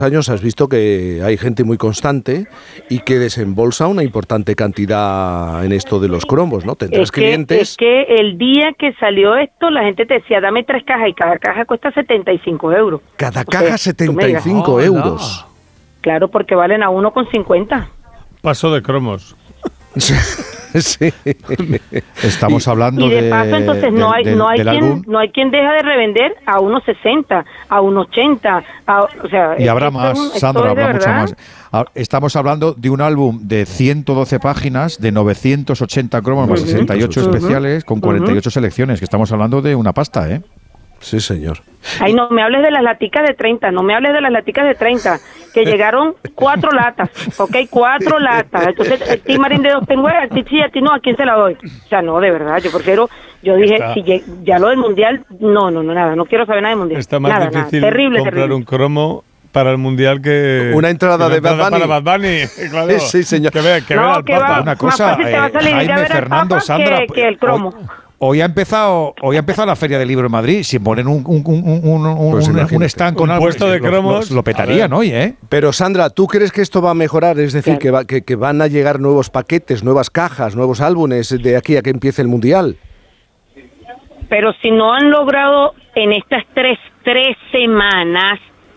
años has visto que hay gente muy constante y que desembolsa una importante cantidad en esto de los cromos, ¿no? Tendrás clientes. Es que el día que salió esto, la gente te decía, dame 3 cajas y cada caja cuesta 75 euros. Cada caja 75 euros. No. Claro, porque valen a 1,50. Paso de cromos. Sí. Estamos hablando de paso, entonces no hay quien deja de revender a 1,60, a 1,80, o sea, y habrá más, Sandra, habrá mucho más. Estamos hablando de un álbum de 112 páginas, de 980 cromos más 68 especiales, con 48 selecciones, que estamos hablando de una pasta, ¿eh? Sí, señor. Ay, no me hables de las laticas de 30, que llegaron 4 latas, ¿ok? 4 latas. Entonces, el Tim Marín de 2 tengo, a ti sí, a ti no, ¿a quién se la doy? O sea, no, de verdad, yo dije, si ya lo del Mundial, nada, no quiero saber nada del Mundial. Está más difícil comprar un cromo para el Mundial que... Una entrada de Bad Bunny. Para Bad Bunny, claro. Sí, señor. Que vea al Papa. Una cosa, Jaime, Fernando, Sandra... que el cromo. Hoy ha empezado la Feria del Libro en Madrid. Si ponen un stand con algo, puesto de cromos, lo petarían hoy, ¿eh? Pero Sandra, ¿tú crees que esto va a mejorar? Es decir, que van a llegar nuevos paquetes, nuevas cajas, nuevos álbumes de aquí a que empiece el Mundial. Pero si no han logrado en estas tres semanas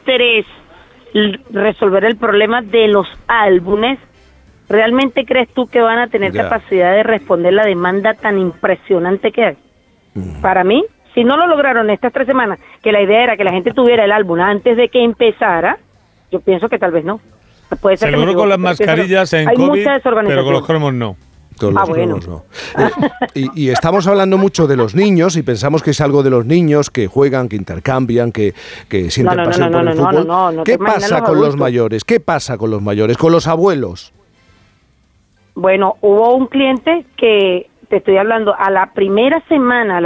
resolver el problema de los álbumes, ¿realmente crees tú que van a tener capacidad de responder la demanda tan impresionante que hay? Para mí, si no lo lograron estas 3 semanas, que la idea era que la gente tuviera el álbum antes de que empezara, yo pienso que tal vez no. Puede ser seguro con las mascarillas en hay COVID, mucha desorganización. pero con los cromos no. Con los cromos no. Y estamos hablando mucho de los niños y pensamos que es algo de los niños que juegan, que intercambian, que sienten pasión por el fútbol. ¿Qué pasa con los mayores? ¿Qué pasa con los mayores? ¿Con los abuelos? Bueno, hubo un cliente que, te estoy hablando, a la primera semana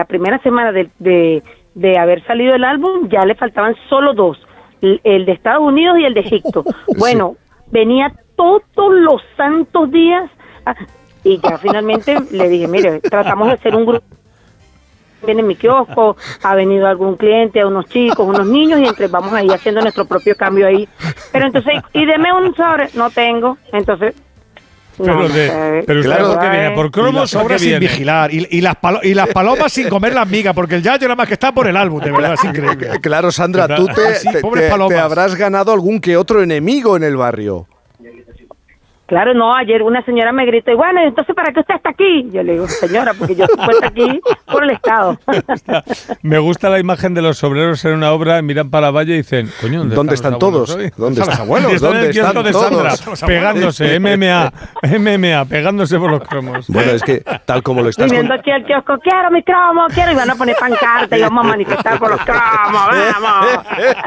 de haber salido el álbum, ya le faltaban solo 2, el de Estados Unidos y el de Egipto. Bueno, venía todos los santos días, y ya finalmente le dije, mire, tratamos de hacer un grupo. Viene en mi kiosco, ha venido algún cliente, unos chicos, unos niños, y vamos ahí haciendo nuestro propio cambio ahí. Pero entonces, y deme un sobre, no tengo, entonces... Pero claro, ¿por qué viene? ¿Por cromos o qué viene? Sin vigilar. Y las palomas sin comer la miga, porque el yayo nada más que está por el álbum, de verdad, es increíble. Claro, Sandra, tú te habrás ganado algún que otro enemigo en el barrio. Claro, no, ayer una señora me gritó, y bueno, entonces, ¿para qué usted está aquí? Yo le digo, señora, porque yo estoy puesta aquí por el Estado. Me gusta la imagen de los obreros en una obra, miran para la valla y dicen, coño, ¿dónde están todos? ¿Dónde están los abuelos? ¿Dónde están todos? Pegándose, MMA, pegándose por los cromos. Bueno, es que tal como lo estás... Viendo aquí al kiosco, quiero mi cromo, y van a poner pancarta y vamos a manifestar por los cromos, vamos.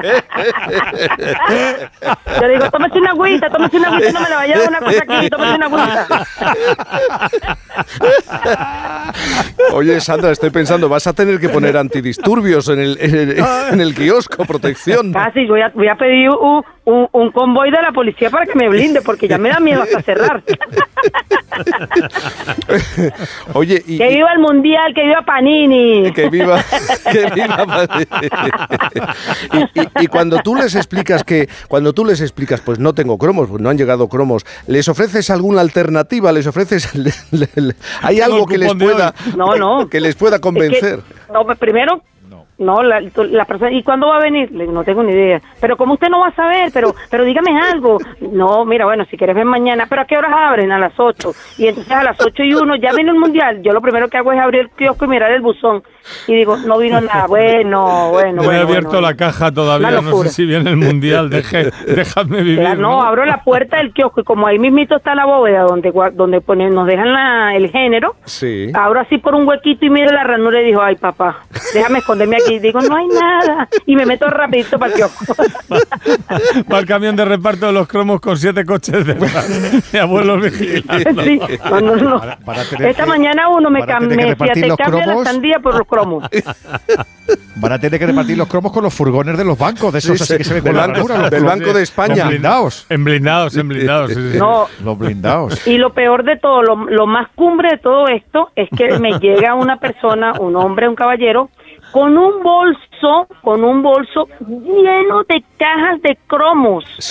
Yo le digo, tómese una agüita, no me la vaya a dar una cosa aquí, tómese una agüita. Oye, Sandra, estoy pensando, vas a tener que poner antidisturbios en el kiosco, protección. Casi, voy a pedir un convoy de la policía para que me blinde, porque ya me da miedo hasta cerrar. Oye, que viva el Mundial, que viva Panini. Que viva Panini. Y cuando tú les explicas pues no tengo cromos, pues no han llegado cromos, ¿les ofreces alguna alternativa? ¿Les ofreces hay algo que les pueda que les pueda convencer? Primero no, la persona, ¿y cuándo va a venir? Le digo, no tengo ni idea. Pero como usted no va a saber, pero dígame algo. No, mira, bueno, si quieres ver mañana, pero ¿a qué horas abren? A las 8. Y entonces a las 8:01 ya viene el Mundial. Yo lo primero que hago es abrir el kiosco y mirar el buzón. Y digo, no vino nada. Bueno. No he abierto la caja todavía, no sé si viene el Mundial. Dejadme vivir. Claro, no, abro la puerta del kiosco y como ahí mismito está la bóveda donde nos dejan el género. Sí. Abro así por un huequito y miro la ranura y digo, ay, papá, déjame esconderme aquí. Digo, no hay nada. Y me meto rapidito para el kiosco. Va el camión de reparto de los cromos con 7 coches de abuelos vigilando. Sí, no. Esta mañana uno me cambia la sandía por los cromos. Van a tener que repartir los cromos con los furgones de los bancos, de esos así que se ven con la ranura. Del Banco de España. En blindados. Sí. No, los blindados. Y lo peor de todo, lo más cumbre de todo esto es que me llega una persona, un hombre, un caballero, con un bolso lleno de cajas de cromos.